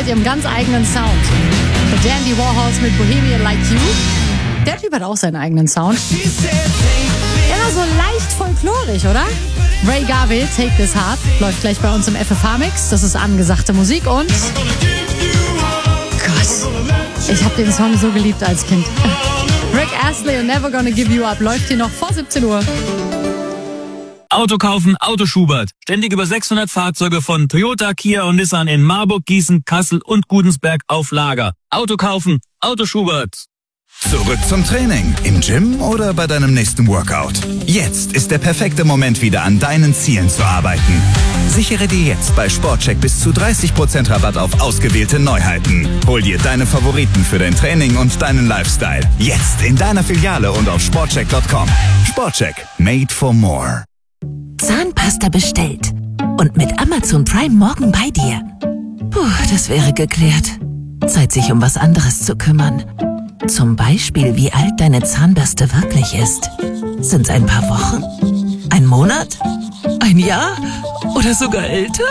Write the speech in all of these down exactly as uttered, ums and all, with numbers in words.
mit ihrem ganz eigenen Sound. The Dandy Warhols mit Bohemian Like You. Der Typ hat auch seinen eigenen Sound. Immer so leicht folklorig, oder? Ray Garvey, Take This Heart, läuft gleich bei uns im F F H-Mix. Das ist angesagte Musik und... Gott, ich habe den Song so geliebt als Kind. Rick Astley und Never Gonna Give You Up läuft hier noch vor siebzehn Uhr. Auto kaufen, Auto Schubert. Ständig über sechshundert Fahrzeuge von Toyota, Kia und Nissan in Marburg, Gießen, Kassel und Gudensberg auf Lager. Auto kaufen, Auto Schubert. Zurück zum Training, im Gym oder bei deinem nächsten Workout. Jetzt ist der perfekte Moment, wieder an deinen Zielen zu arbeiten. Sichere dir jetzt bei Sportcheck bis zu dreißig Prozent Rabatt auf ausgewählte Neuheiten. Hol dir deine Favoriten für dein Training und deinen Lifestyle. Jetzt in deiner Filiale und auf sportcheck punkt com. Sportcheck, made for more. Zahnpasta bestellt. Und mit Amazon Prime morgen bei dir. Puh, das wäre geklärt. Zeit, sich um was anderes zu kümmern. Zum Beispiel, wie alt deine Zahnbürste wirklich ist. Sind's ein paar Wochen? Ein Monat? Ein Jahr? Oder sogar älter?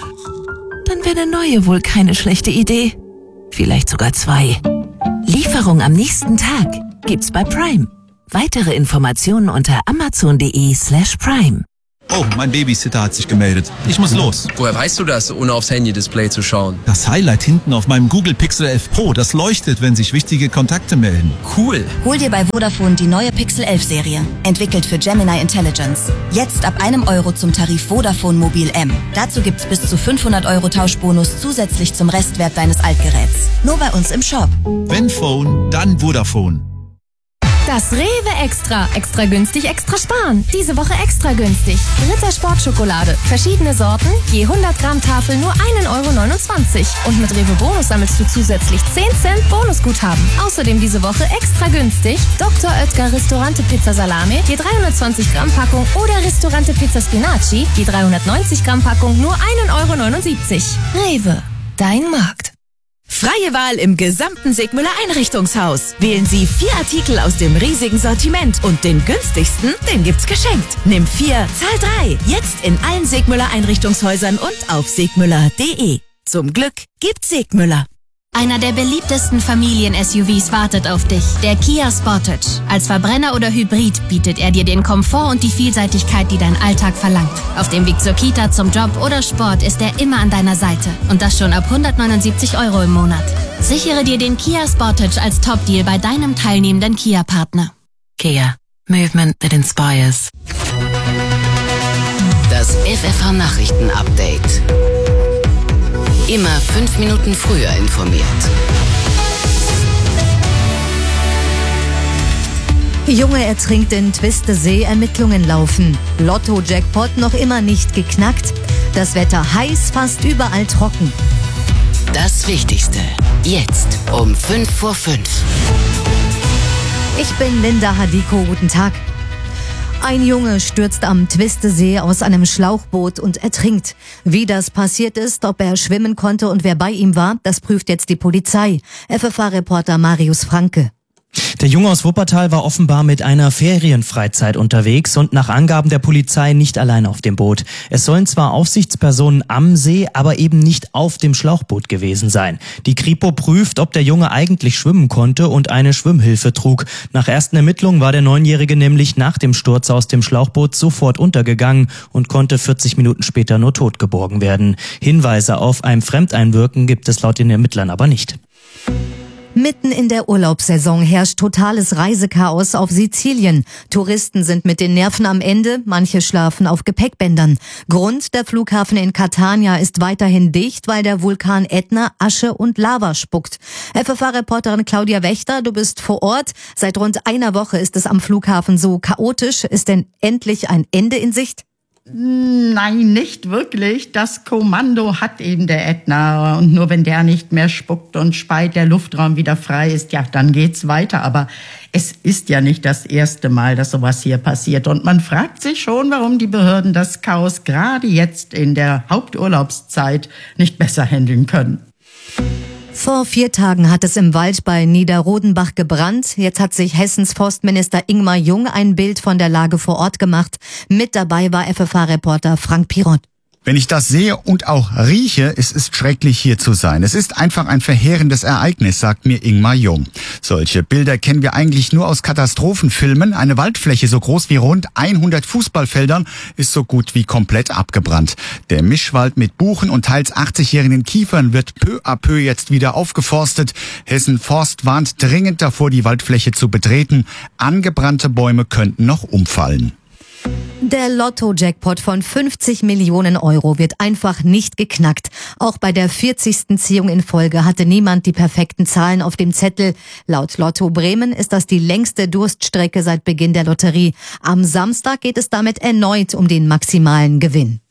Dann wäre eine neue wohl keine schlechte Idee. Vielleicht sogar zwei. Lieferung am nächsten Tag gibt's bei Prime. Weitere Informationen unter amazon.de slash prime. Oh, mein Babysitter hat sich gemeldet. Ich muss los. Woher weißt du das, ohne aufs Handy-Display zu schauen? Das Highlight hinten auf meinem Google Pixel elf Pro, das leuchtet, wenn sich wichtige Kontakte melden. Cool. Hol dir bei Vodafone die neue Pixel elf Serie. Entwickelt für Gemini Intelligence. Jetzt ab einem Euro zum Tarif Vodafone Mobil M. Dazu gibt's bis zu fünfhundert Euro Tauschbonus zusätzlich zum Restwert deines Altgeräts. Nur bei uns im Shop. Wenn Phone, dann Vodafone. Das Rewe Extra. Extra günstig, extra sparen. Diese Woche extra günstig. Ritter Sportschokolade. Verschiedene Sorten. Je hundert Gramm Tafel nur ein Euro neunundzwanzig. Und mit Rewe Bonus sammelst du zusätzlich zehn Cent Bonusguthaben. Außerdem diese Woche extra günstig. Doktor Oetker Ristorante Pizza Salame. Je dreihundertzwanzig Gramm Packung. Oder Ristorante Pizza Spinaci. Je dreihundertneunzig Gramm Packung nur ein Euro neunundsiebzig. Rewe. Dein Markt. Freie Wahl im gesamten Sigmüller Einrichtungshaus. Wählen Sie vier Artikel aus dem riesigen Sortiment und den günstigsten, den gibt's geschenkt. Nimm vier, zahl drei. Jetzt in allen Sigmüller Einrichtungshäusern und auf sigmüller punkt de. Zum Glück gibt's Sigmüller. Einer der beliebtesten Familien-S U Vs wartet auf dich, der Kia Sportage. Als Verbrenner oder Hybrid bietet er dir den Komfort und die Vielseitigkeit, die dein Alltag verlangt. Auf dem Weg zur Kita, zum Job oder Sport ist er immer an deiner Seite. Und das schon ab hundertneunundsiebzig Euro im Monat. Sichere dir den Kia Sportage als Top-Deal bei deinem teilnehmenden Kia-Partner. Kia. Movement that inspires. Das F F H-Nachrichten-Update. Immer fünf Minuten früher informiert. Junge ertrinkt in Twistesee, Ermittlungen laufen. Lotto-Jackpot noch immer nicht geknackt. Das Wetter heiß, fast überall trocken. Das Wichtigste, jetzt um fünf vor fünf. Ich bin Linda Hadiko, guten Tag. Ein Junge stürzt am Twistesee aus einem Schlauchboot und ertrinkt. Wie das passiert ist, ob er schwimmen konnte und wer bei ihm war, das prüft jetzt die Polizei. F F H-Reporter Marius Franke. Der Junge aus Wuppertal war offenbar mit einer Ferienfreizeit unterwegs und nach Angaben der Polizei nicht allein auf dem Boot. Es sollen zwar Aufsichtspersonen am See, aber eben nicht auf dem Schlauchboot gewesen sein. Die Kripo prüft, ob der Junge eigentlich schwimmen konnte und eine Schwimmhilfe trug. Nach ersten Ermittlungen war der Neunjährige nämlich nach dem Sturz aus dem Schlauchboot sofort untergegangen und konnte vierzig Minuten später nur tot geborgen werden. Hinweise auf ein Fremdeinwirken gibt es laut den Ermittlern aber nicht. Mitten in der Urlaubssaison herrscht totales Reisechaos auf Sizilien. Touristen sind mit den Nerven am Ende, manche schlafen auf Gepäckbändern. Grund, der Flughafen in Catania ist weiterhin dicht, weil der Vulkan Ätna Asche und Lava spuckt. F F H-Reporterin Claudia Wächter, du bist vor Ort. Seit rund einer Woche ist es am Flughafen so chaotisch. Ist denn endlich ein Ende in Sicht? Nein, nicht wirklich. Das Kommando hat eben der Ätna. Und nur wenn der nicht mehr spuckt und speit, der Luftraum wieder frei ist, ja, dann geht's weiter. Aber es ist ja nicht das erste Mal, dass sowas hier passiert. Und man fragt sich schon, warum die Behörden das Chaos gerade jetzt in der Haupturlaubszeit nicht besser handeln können. Vor vier Tagen hat es im Wald bei Niederrodenbach gebrannt. Jetzt hat sich Hessens Forstminister Ingmar Jung ein Bild von der Lage vor Ort gemacht. Mit dabei war F F H-Reporter Frank Pirot. Wenn ich das sehe und auch rieche, es ist schrecklich, hier zu sein. Es ist einfach ein verheerendes Ereignis, sagt mir Ingmar Jung. Solche Bilder kennen wir eigentlich nur aus Katastrophenfilmen. Eine Waldfläche so groß wie rund hundert Fußballfeldern ist so gut wie komplett abgebrannt. Der Mischwald mit Buchen und teils achtzigjährigen Kiefern wird peu à peu jetzt wieder aufgeforstet. Hessen Forst warnt dringend davor, die Waldfläche zu betreten. Angebrannte Bäume könnten noch umfallen. Der Lotto-Jackpot von fünfzig Millionen Euro wird einfach nicht geknackt. Auch bei der vierzigsten Ziehung in Folge hatte niemand die perfekten Zahlen auf dem Zettel. Laut Lotto Bremen ist das die längste Durststrecke seit Beginn der Lotterie. Am Samstag geht es damit erneut um den maximalen Gewinn.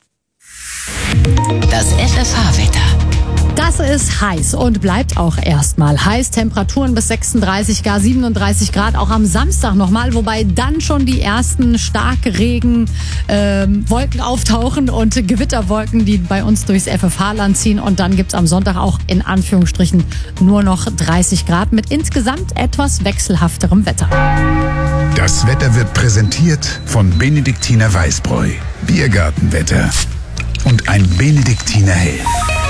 Das F F H-Wetter. Das ist heiß und bleibt auch erstmal heiß. Temperaturen bis sechsunddreißig, gar siebenunddreißig Grad, auch am Samstag nochmal, wobei dann schon die ersten Starkregen ähm, Wolken auftauchen und Gewitterwolken, die bei uns durchs F F H-Land ziehen. Und dann gibt's am Sonntag auch in Anführungsstrichen nur noch dreißig Grad mit insgesamt etwas wechselhafterem Wetter. Das Wetter wird präsentiert von Benediktiner Weißbräu, Biergartenwetter und ein Benediktiner Hell.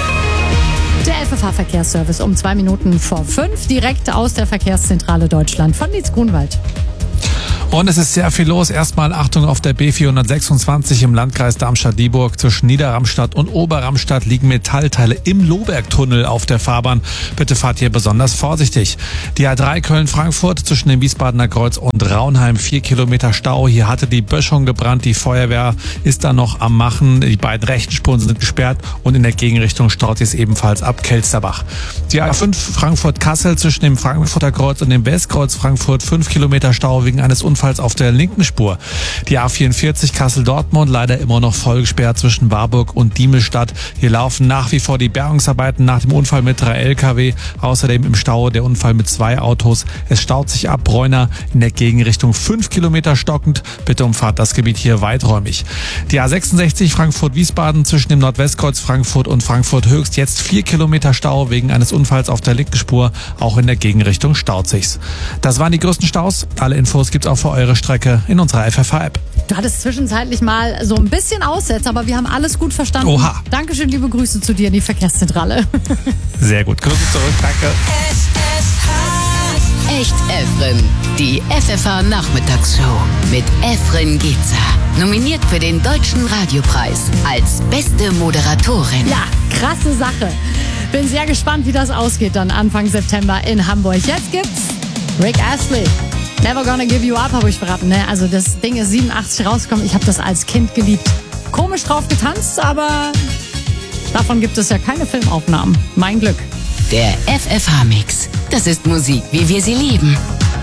Der F F H-Verkehrsservice um zwei Minuten vor fünf, direkt aus der Verkehrszentrale Deutschland von Nietz Grunwald. Und es ist sehr viel los. Erstmal Achtung auf der B vierhundertsechsundzwanzig im Landkreis Darmstadt-Dieburg. Zwischen Niederramstadt und Oberramstadt liegen Metallteile im Lohbergtunnel auf der Fahrbahn. Bitte fahrt hier besonders vorsichtig. Die A drei Köln-Frankfurt zwischen dem Wiesbadener Kreuz und Raunheim. Vier Kilometer Stau. Hier hatte die Böschung gebrannt. Die Feuerwehr ist da noch am Machen. Die beiden rechten Spuren sind gesperrt und in der Gegenrichtung staut sich es ebenfalls ab Kelsterbach. Die A fünf Frankfurt-Kassel zwischen dem Frankfurter Kreuz und dem Westkreuz Frankfurt. Fünf Kilometer Stau wegen eines Unfalls auf der linken Spur. Die A vierundvierzig Kassel-Dortmund leider immer noch voll gesperrt zwischen Warburg und Diemelstadt. Hier laufen nach wie vor die Bergungsarbeiten nach dem Unfall mit drei L K W. Außerdem im Stau der Unfall mit zwei Autos. Es staut sich ab Bräuner in der Gegenrichtung fünf Kilometer stockend. Bitte umfahrt das Gebiet hier weiträumig. Die A sechsundsechzig Frankfurt-Wiesbaden zwischen dem Nordwestkreuz Frankfurt und Frankfurt Höchst jetzt vier Kilometer Stau wegen eines Unfalls auf der linken Spur. Auch in der Gegenrichtung staut sich's. Das waren die größten Staus. Alle Infos gibt's auch für eure Strecke in unserer F F H-App. Du hattest zwischenzeitlich mal so ein bisschen Aussetzer, aber wir haben alles gut verstanden. Oha. Dankeschön, liebe Grüße zu dir in die Verkehrszentrale. Sehr gut. Grüße zurück. Danke. F F H. Echt Efren. Die F F H-Nachmittagsshow mit Efren Gezer. Nominiert für den Deutschen Radiopreis als beste Moderatorin. Ja, krasse Sache. Bin sehr gespannt, wie das ausgeht dann Anfang September in Hamburg. Jetzt gibt's Rick Astley. Never Gonna Give You Up, habe ich verraten. Ne? Also das Ding ist siebenundachtzig rausgekommen. Ich habe das als Kind geliebt. Komisch drauf getanzt, aber davon gibt es ja keine Filmaufnahmen. Mein Glück. Der F F H-Mix. Das ist Musik, wie wir sie lieben.